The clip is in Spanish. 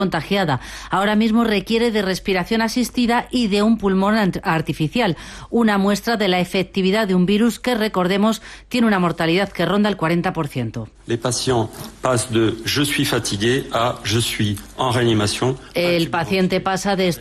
contagiada. Ahora mismo requiere de respiración asistida y de un pulmón artificial, una muestra de la efectividad de un virus que, recordemos, tiene una mortalidad que ronda el 40%. Les patients passent de je suis fatigué a je suis en réanimation. El paciente pasa de